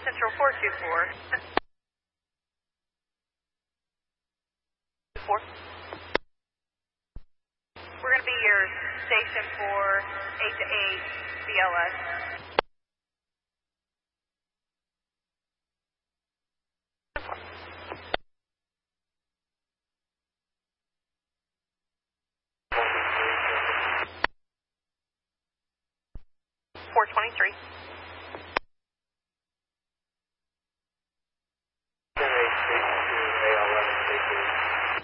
Central 424. 4. We're going to be your station for 8 to 8 BLS. $423.